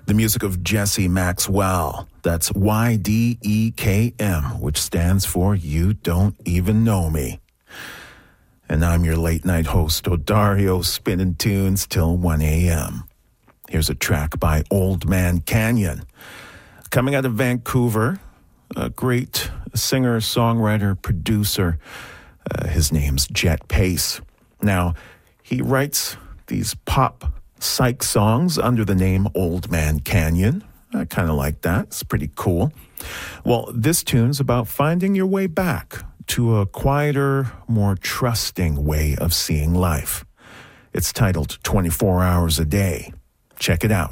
The music of Jesse Maxwell. That's YDEKM, which stands for You Don't Even Know Me. And I'm your late night host, Odario, spinning tunes till 1 a.m. Here's a track by Old Man Canyon. Coming out of Vancouver, a great singer, songwriter, producer. His name's Jet Pace. Now, he writes these pop psych songs under the name Old Man Canyon. I kind of like that. It's pretty cool. Well, this tune's about finding your way back to a quieter, more trusting way of seeing life. It's titled 24 Hours a Day. Check it out.